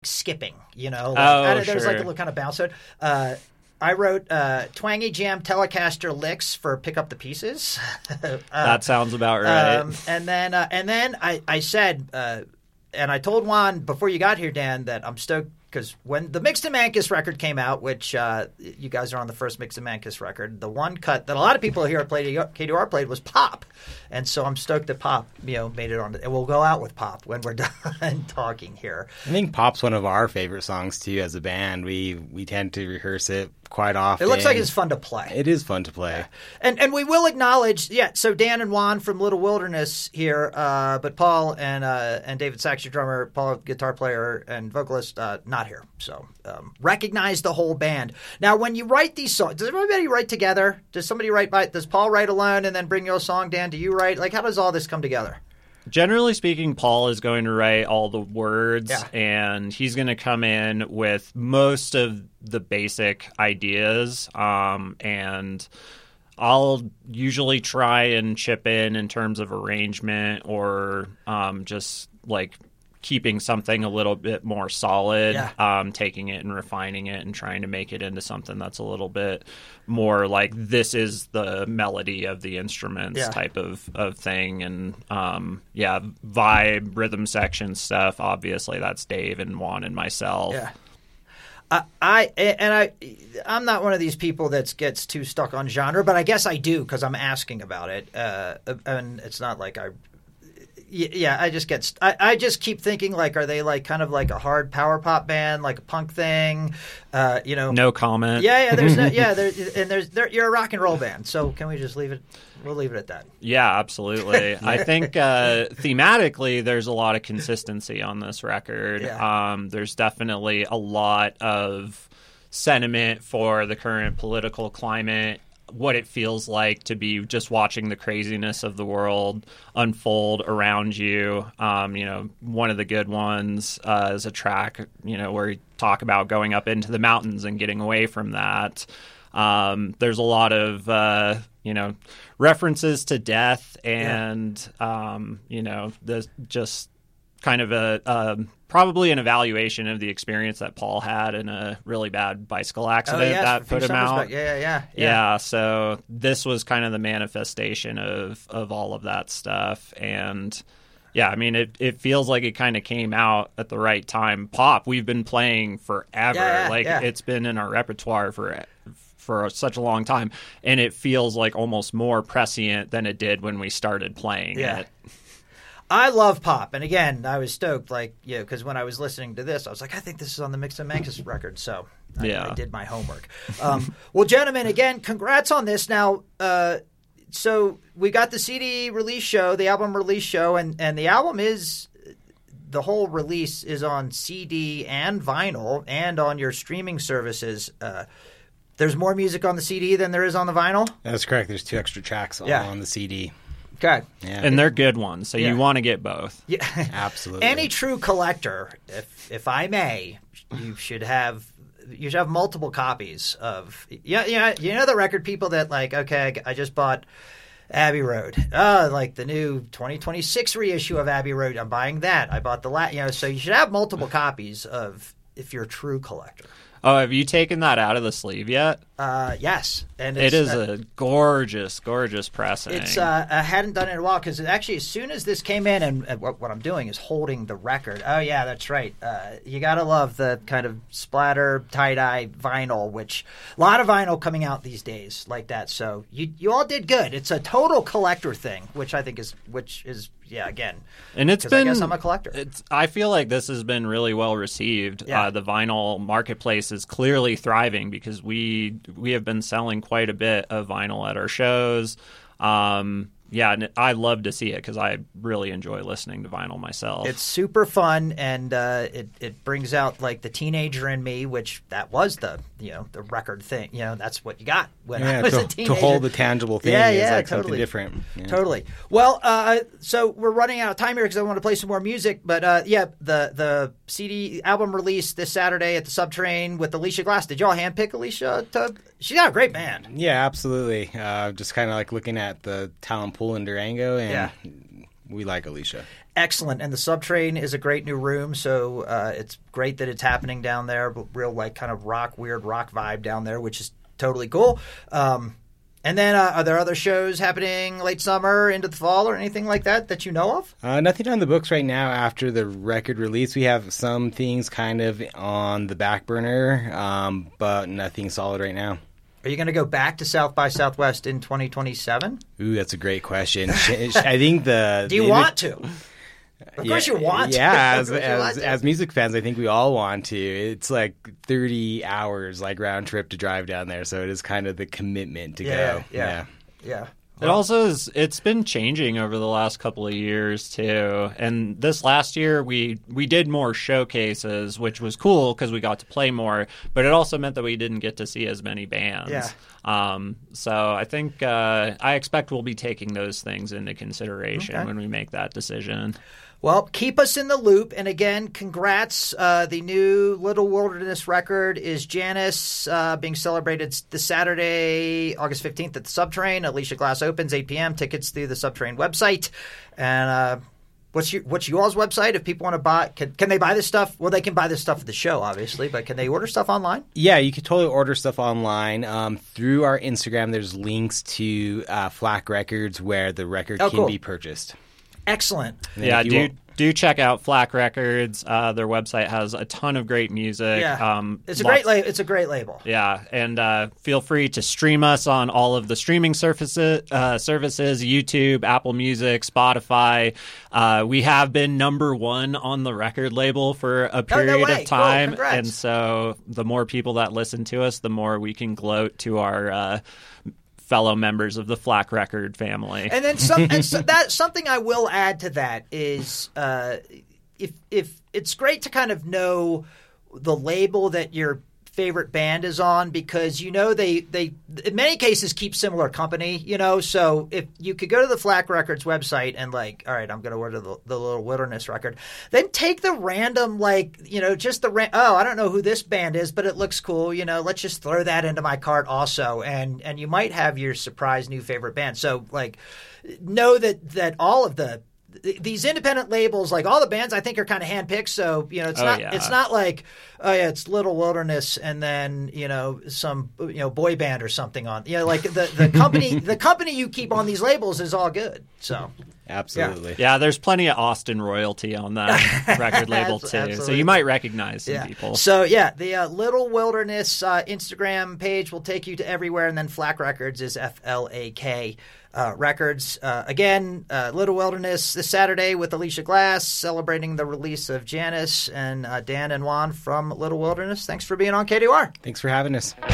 skipping, you know. There's like a little kind of bounce to it. I wrote Twangy Jam Telecaster licks for Pick Up the Pieces. That sounds about right. And then I said, and I told Juan before you got here, Dan, that I'm stoked because when the Mixed and Mankiss record came out, which you guys are on the first Mixed and Mankiss record, the one cut that a lot of people here at KDR played was Pop. And so I'm stoked that Pop, made it on. And we'll go out with Pop when we're done talking here. I think Pop's one of our favorite songs, too, as a band. We tend to rehearse it quite often. It looks like it's fun to play. It is fun to play. Yeah. And we will acknowledge, so Dan and Juan from Little Wilderness here, but Paul and David Sachs, your drummer, Paul, guitar player and vocalist, not here. So recognize the whole band. Now, when you write these songs, does everybody write together? Does somebody does Paul write alone and then bring you a song? Dan, do you write? Like, how does all this come together? Generally speaking, Paul is going to write all the words, and he's going to come in with most of the basic ideas, and I'll usually try and chip in terms of arrangement or just like keeping something a little bit more solid, taking it and refining it and trying to make it into something that's a little bit more like this is the melody of the instruments type of thing. And vibe, rhythm section stuff, obviously that's Dave and Juan and myself. I'm not one of these people that gets too stuck on genre, but I guess I do because I'm asking about it. And it's not like I just keep thinking, like, are they like kind of like a hard power pop band, like a punk thing? No comment. You're a rock and roll band, so can we just leave it? We'll leave it at that. Yeah, absolutely. I think thematically, there's a lot of consistency on this record. There's definitely a lot of sentiment for the current political climate. What it feels like to be just watching the craziness of the world unfold around you. One of the good ones is a track, where you talk about going up into the mountains and getting away from that. There's a lot of, references to death and, the just kind of probably an evaluation of the experience that Paul had in a really bad bicycle accident that put him out. Yeah. So this was kind of the manifestation of all of that stuff. And it feels like it kind of came out at the right time. Pop, we've been playing forever. It's been in our repertoire for such a long time. And it feels like almost more prescient than it did when we started playing it. I love Pop, and again, I was stoked, because when I was listening to this, I was like, I think this is on the Mixed and Mankiss record, so I did my homework. Well, gentlemen, again, congrats on this. Now, so we got the CD release show, the album release show, and the album the whole release is on CD and vinyl and on your streaming services. There's more music on the CD than there is on the vinyl? That's correct. There's 2 extra tracks on the CD. Okay. Yeah. And they're good ones, so you want to get both. Yeah. Absolutely. Any true collector, if I may, you should have multiple copies of the record people that I just bought Abbey Road. Like the new 2026 reissue of Abbey Road. I'm buying that. I bought so you should have multiple copies of if you're a true collector. Oh, have you taken that out of the sleeve yet? Yes. And it is a gorgeous, gorgeous pressing. It's I hadn't done it in a while because actually as soon as this came in and what I'm doing is holding the record. Oh, yeah, that's right. You got to love the kind of splatter, tie-dye vinyl, which a lot of vinyl coming out these days like that. So you all did good. It's a total collector thing, which I think is again. And it's been, I guess I'm a collector. I feel like this has been really well received. Yeah. The vinyl marketplace is clearly thriving because we have been selling quite a bit of vinyl at our shows. And I love to see it because I really enjoy listening to vinyl myself. It's super fun, and it brings out like the teenager in me, which that was the record thing. That's what you got when I was a teenager. To hold the tangible thing is like totally. Something different. Yeah. Totally. Well, so we're running out of time here because I want to play some more music. But the CD album release this Saturday at the Subterrane with Alicia Glass. Did y'all handpick Alicia? She's got a great band. Yeah, absolutely. Just kind of like looking at the talent pool in Durango, and We like Alicia. Excellent. And the Subtrain is a great new room, so it's great that it's happening down there. Real like kind of weird rock vibe down there, which is totally cool. And then are there other shows happening late summer into the fall or anything like that you know of? Nothing on the books right now after the record release. We have some things kind of on the back burner, but nothing solid right now. Are you going to go back to South by Southwest in 2027? Ooh, that's a great question. I think Do you want to? Of course you want to. Yeah, as music fans, I think we all want to. It's like 30 hours, like round trip to drive down there, so it is kind of the commitment to go. Yeah. It also is. It's been changing over the last couple of years too. And this last year, we did more showcases, which was cool because we got to play more. But it also meant that we didn't get to see as many bands. Yeah. So I think I expect we'll be taking those things into consideration when we make that decision. Well, keep us in the loop. And again, congrats. The new Little Wilderness record is Janus, being celebrated this Saturday, August 15th at the Subtrain. Alicia Glass opens 8 p.m. Tickets through the Subtrain website. And what's you all's website? If people want to buy, can they buy this stuff? Well, they can buy this stuff at the show, obviously, but can they order stuff online? Yeah, you can totally order stuff online. Through our Instagram, there's links to Flak Records where the record can be purchased. Excellent. Yeah, do check out Flak Records. Their website has a ton of great music. Yeah. It's a great label. Yeah, and feel free to stream us on all of the streaming services, YouTube, Apple Music, Spotify. We have been number one on the record label for a period of time. Cool. And so the more people that listen to us, the more we can gloat to our fellow members of the Flak Record family. And then something I will add to that is if it's great to kind of know the label that your favorite band is on, because they in many cases keep similar company, so if you could go to the Flak Records website and like, all right, I'm going to order the Little Wilderness record, then take the random just I don't know who this band is, but it looks cool, let's just throw that into my cart also, and you might have your surprise new favorite band. So like know that all of these independent labels, like all the bands, I think are kind of handpicked. So it's not like it's Little Wilderness and then some boy band or something on. Like the company you keep on these labels is all good. So absolutely, yeah. There's plenty of Austin royalty on that record label too. Absolutely. So you might recognize some people. So the Little Wilderness Instagram page will take you to everywhere, and then Flak Records is FLAK. Records. Again, Little Wilderness this Saturday with Alicia Glass, celebrating the release of Janus, and Dan and Juan from Little Wilderness. Thanks for being on KDOR. Thanks for having us.